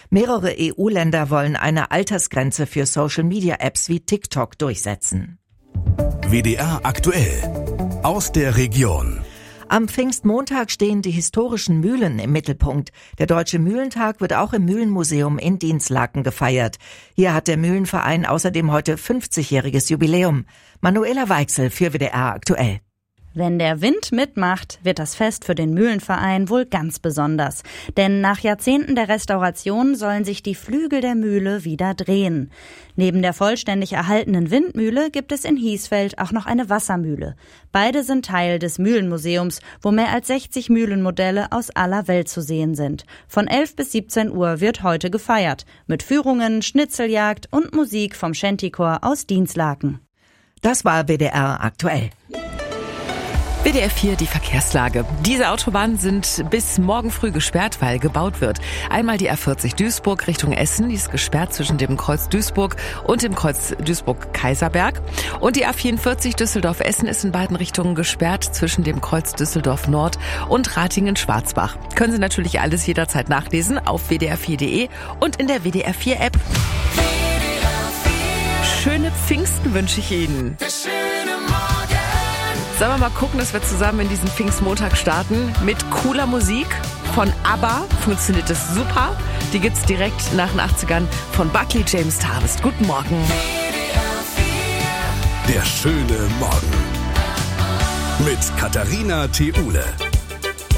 Mehrere EU-Länder wollen eine Altersgrenze für Social-Media-Apps wie TikTok durchsetzen. WDR aktuell. Aus der Region. Am Pfingstmontag stehen die historischen Mühlen im Mittelpunkt. Der Deutsche Mühlentag wird auch im Mühlenmuseum in Dinslaken gefeiert. Hier hat der Mühlenverein außerdem heute 50-jähriges Jubiläum. Manuela Weichsel für WDR aktuell. Wenn der Wind mitmacht, wird das Fest für den Mühlenverein wohl ganz besonders. Denn nach Jahrzehnten der Restauration sollen sich die Flügel der Mühle wieder drehen. Neben der vollständig erhaltenen Windmühle gibt es in Hiesfeld auch noch eine Wassermühle. Beide sind Teil des Mühlenmuseums, wo mehr als 60 Mühlenmodelle aus aller Welt zu sehen sind. Von 11 bis 17 Uhr wird heute gefeiert. Mit Führungen, Schnitzeljagd und Musik vom Shantychor aus Dinslaken. Das war WDR aktuell. WDR 4, die Verkehrslage. Diese Autobahnen sind bis morgen früh gesperrt, weil gebaut wird. Einmal die A40 Duisburg Richtung Essen, die ist gesperrt zwischen dem Kreuz Duisburg und dem Kreuz Duisburg-Kaiserberg. Und die A44 Düsseldorf-Essen ist in beiden Richtungen gesperrt zwischen dem Kreuz Düsseldorf-Nord und Ratingen-Schwarzbach. Können Sie natürlich alles jederzeit nachlesen auf wdr4.de und in der WDR 4 App. Schöne Pfingsten wünsche ich Ihnen. Sollen wir mal gucken, dass wir zusammen in diesen Pfingstmontag starten mit cooler Musik von ABBA. Funktioniert das super. Die gibt's direkt nach den 80ern von Buckley James Harvest. Guten Morgen. Der schöne Morgen. Mit Katharina Theule.